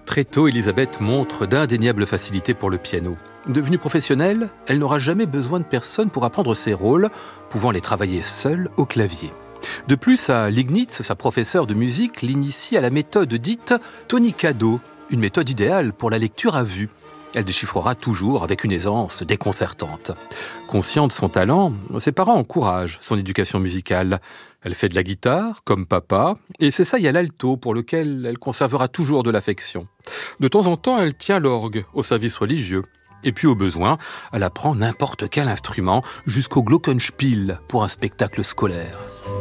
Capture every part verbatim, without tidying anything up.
Très tôt, Elisabeth montre d'indéniables facilités pour le piano. Devenue professionnelle, elle n'aura jamais besoin de personne pour apprendre ses rôles, pouvant les travailler seule au clavier. De plus, à Liegnitz, sa professeure de musique l'initie à la méthode dite tonicado, une méthode idéale pour la lecture à vue. Elle déchiffrera toujours avec une aisance déconcertante. Consciente de son talent, ses parents encouragent son éducation musicale. Elle fait de la guitare, comme papa, et s'essaye à l'alto, pour lequel elle conservera toujours de l'affection. De temps en temps, elle tient l'orgue au service religieux. Et puis, au besoin, elle apprend n'importe quel instrument, jusqu'au glockenspiel pour un spectacle scolaire.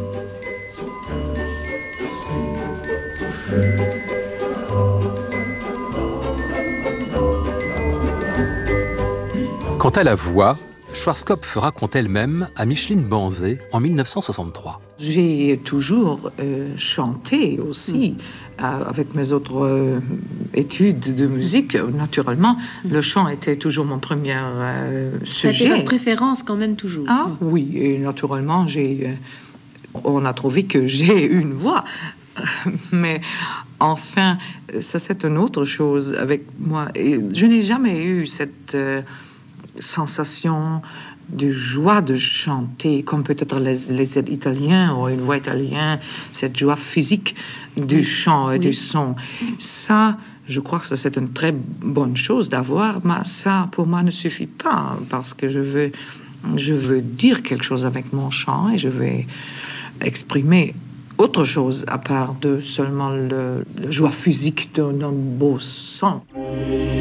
Quant à la voix, Schwarzkopf raconte elle-même à Micheline Banzé en mille neuf cent soixante-trois. J'ai toujours euh, chanté aussi, mmh. euh, avec mes autres euh, études de musique. Naturellement, mmh. le chant était toujours mon premier euh, sujet. C'était votre préférence quand même toujours. Ah oui, et naturellement, j'ai, euh, on a trouvé que j'ai une voix. Mais enfin, ça c'est une autre chose avec moi. Et je n'ai jamais eu cette euh, sensation de joie de chanter, comme peut-être les, les Italiens ou une voix italienne, cette joie physique du oui. chant et oui. du son. Ça, je crois que ça, c'est une très bonne chose d'avoir, mais ça, pour moi, ne suffit pas, parce que je veux, je veux dire quelque chose avec mon chant et je vais exprimer autre chose à part de seulement le, la joie physique d'un beau son.